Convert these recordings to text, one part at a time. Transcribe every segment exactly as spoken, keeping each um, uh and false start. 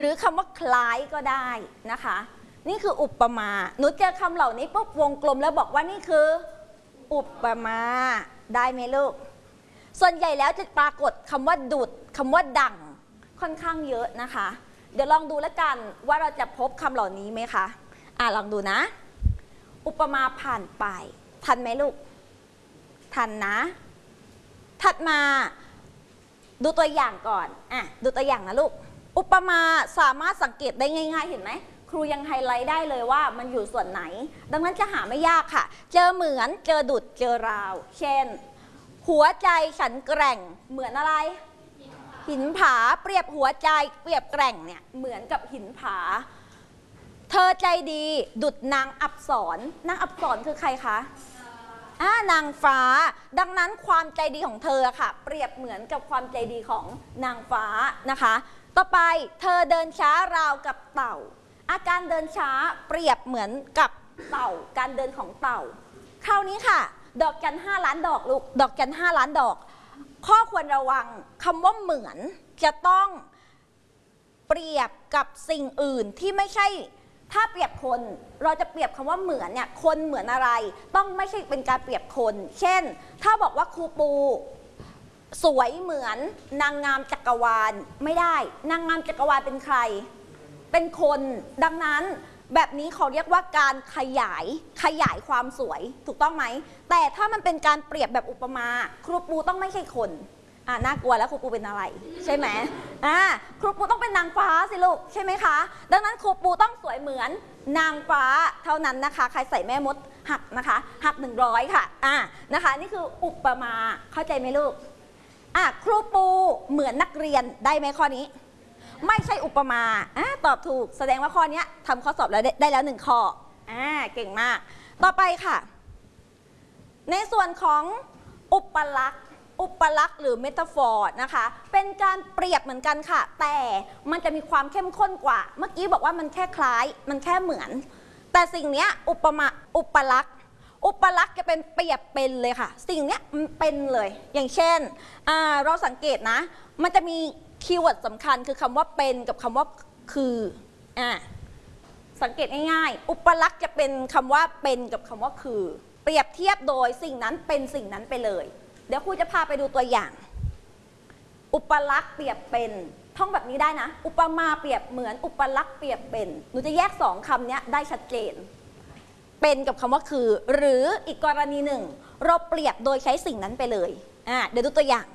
หรือคำว่าคล้ายก็ได้นะคะนี่คืออุปมาหนูเจอคำเหล่านี้ปุ๊บวงกลมแล้วบอกว่านี่คืออุปมาได้ไหมลูกส่วนใหญ่แล้วจะปรากฏคำว่าดุดคำว่าดั่งค่อนข้างเยอะนะคะเดี๋ยวลองดูแล้วกันว่าเราจะพบคำเหล่านี้ไหมคะอ่ะลองดูนะอุปมาผ่านไปทันไหมลูกทันนะถัดมาดูตัวอย่างก่อนอ่ะดูตัวอย่างนะลูกอุปมาสามารถสังเกตได้ง่ายๆเห็นไหมครูยังไฮไลท์ได้เลยว่ามันอยู่ส่วนไหนดังนั้นจะหาไม่ยากค่ะเจอเหมือนเจอดุดเจอราวเช่นหัวใจฉันแกร่งเหมือนอะไรหินผาเปรียบหัวใจเปรียบแกร่งเนี่ยเหมือนกับหินผาเธอใจดีดุดนางอับสรนางอับสรคือใครคะอ่านางฟ้าดังนั้นความใจดีของเธอค่ะเปรียบเหมือนกับความใจดีของนางฟ้านะคะต่อไปเธอเดินช้าราวกับเต่าอาการเดินช้าเปรียบเหมือนกับเต่าการเดินของเต่าคราวนี้ค่ะดอกจันห้าล้านดอกลูกดอกจันห้าล้านดอกข้อควรระวังคำว่าเหมือนจะต้องเปรียบกับสิ่งอื่นที่ไม่ใช่ถ้าเปรียบคนเราจะเปรียบคำว่าเหมือนเนี่ยคนเหมือนอะไรต้องไม่ใช่เป็นการเปรียบคนเช่นถ้าบอกว่าครูปูสวยเหมือนนางงามจักรวาลไม่ได้นางงามจักรวาลเป็นใครเป็นคนดังนั้นแบบนี้เขาเรียกว่าการขยายขยายความสวยถูกต้องไหมแต่ถ้ามันเป็นการเปรียบแบบอุปมาครูปูต้องไม่ใช่คนอ่าน่ากลัวแล้วครูปูเป็นอะไรใช่ไหมอ่าครูปูต้องเป็นนางฟ้าสิลูกใช่ไหมคะดังนั้นครูปูต้องสวยเหมือนนางฟ้าเท่านั้นนะคะใครใส่แม่มดหักนะคะหักหนึ่งร้อยค่ะอ่านะคะนี่คืออุปมาเข้าใจไหมลูกอ่ะครูปูเหมือนนักเรียนได้ไหมข้อนี้ไม่ใช่อุปมาอ่ะตอบถูกแสดงว่าข้อนี้ทำข้อสอบแล้วได้แล้วหนึ่งข้ออ่าเก่งมากต่อไปค่ะในส่วนของอุปลักษณ์อุปลักษณ์หรือเมตาฟอร์นะคะเป็นการเปรียบเหมือนกันค่ะแต่มันจะมีความเข้มข้นกว่าเมื่อกี้บอกว่ามันแค่คล้ายมันแค่เหมือนแต่สิ่งนี้อุปมาอุปลักษณ์อุปลักษณ์จะเป็นเปรียบเป็นเลยค่ะสิ่งนี้มันเป็นเลยอย่างเช่นเราสังเกตนะมันจะมีคีย์เวิร์ดสำคัญคือคำว่าเป็นกับคำว่าคืออ่าสังเกตง่ายๆอุปลักษณ์จะเป็นคำว่าเป็นกับคำว่าคือเปรียบเทียบโดยสิ่งนั้นเป็นสิ่งนั้นไปเลยเดี๋ยวครูจะพาไปดูตัวอย่างอุปลักษณ์เปรียบเป็นท่องแบบนี้ได้นะอุปมาเปรียบเหมือนอุปลักษณ์เปรียบเป็นหนูจะแยกสองคำนี้ได้ชัดเจนเป็นกับคำว่าคือหรืออีกกรณีหนึ่งเราเปรียบโดยใช้สิ่งนั้นไปเลยอ่าเดี๋ยวดูตัวอย่าง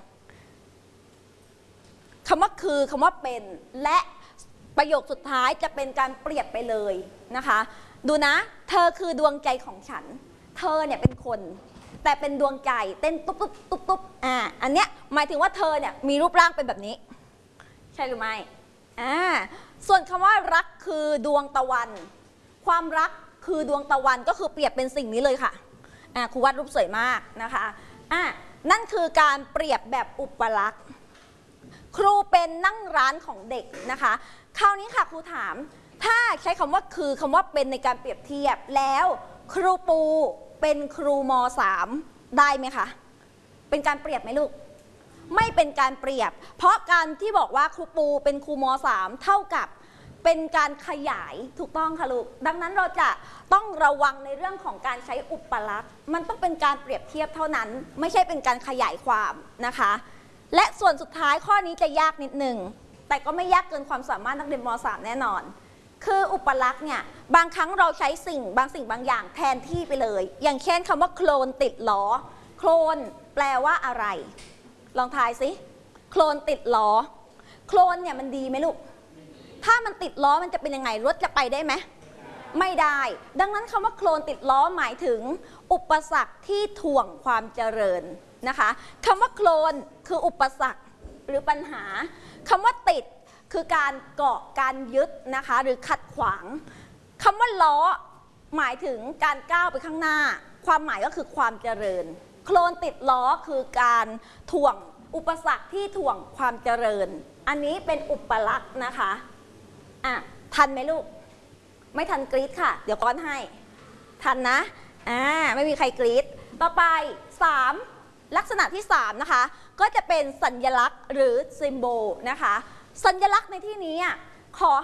คำว่าคือคำว่าเป็นและประโยคสุดท้ายจะเป็นการเปรียบไปเลยนะคะดูนะเธอคือดวงใจของฉันเธอเนี่ยเป็นคนแต่เป็นดวงใจเต้นตุ๊บตุ๊บตุ๊บตุ๊บอ่าอันเนี้ยหมายถึงว่าเธอเนี่ยมีรูปร่างเป็นแบบนี้ใช่หรือไม่อ่าส่วนคำว่ารักคือดวงตะวันความรักคือดวงตะวันก็คือเปรียบเป็นสิ่งนี้เลยค่ะอ่าครูวาดรูปสวยมากนะคะอ่านั่นคือการเปรียบแบบอุปลักษณ์ครูเป็นนั่งร้านของเด็กนะคะคราวนี้ค่ะครูถามถ้าใช้คำว่าคือคำว่าเป็นในการเปรียบเทียบแล้วครูปูเป็นครูม.สาม ได้ไหมคะเป็นการเปรียบไหมลูกไม่เป็นการเปรียบเพราะการที่บอกว่าครูปูเป็นครูม.สาม เท่ากับเป็นการขยายถูกต้องค่ะลูกดังนั้นเราจะต้องระวังในเรื่องของการใช้อุปลักษณ์มันต้องเป็นการเปรียบเทียบเท่านั้นไม่ใช่เป็นการขยายความนะคะและส่วนสุดท้ายข้อนี้จะยากนิดนึงแต่ก็ไม่ยากเกินความสามารถนักเรียนม.สาม แน่นอนคืออุปลักษณ์เนี่ยบางครั้งเราใช้สิ่งบางสิ่งบางอย่างแทนที่ไปเลยอย่างเช่นคำว่าโคลนติดล้อโคลนแปลว่าอะไรลองทายสิโคลนติดล้อโคลนเนี่ยมันดีไหมลูกถ้ามันติดล้อมันจะเป็นยังไงรถจะไปได้ไหมไม่ได้ดังนั้นคำว่าโคลนติดล้อหมายถึงอุปสรรคที่ถ่วงความเจริญนะคะคำว่าโคลนคืออุปสรรคหรือปัญหาคำว่าติดคือการเกาะการยึดนะคะหรือขัดขวางคำว่าล้อหมายถึงการก้าวไปข้างหน้าความหมายก็คือความเจริญโคลนติดล้อคือการถ่วงอุปสรรคที่ถ่วงความเจริญอันนี้เป็นอุปลักษณ์นะคะอ่ะทันไหมลูกไม่ทันกรี๊ดค่ะเดี๋ยวก้อนให้ทันนะอ่าไม่มีใครกรี๊ดต่อไปสามลักษณะที่สามนะคะก็จะเป็นสัญลักษณ์หรือซิมโบลนะคะสัญลักษณ์ในที่นี้ขอ